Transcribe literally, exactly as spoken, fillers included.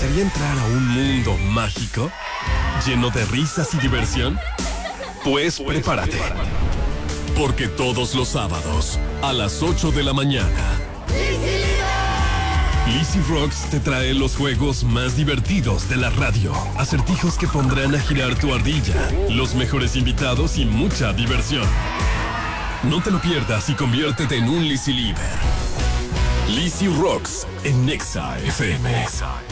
gustaría entrar a un mundo mágico? ¿Lleno de risas y diversión? Pues prepárate. Porque todos los sábados, a las ocho de la mañana, Lizzy Rocks te trae los juegos más divertidos de la radio. Acertijos que pondrán a girar tu ardilla, los mejores invitados y mucha diversión. No te lo pierdas y conviértete en un Lizzy Lieber. Lizzy Rocks en Nexa F M.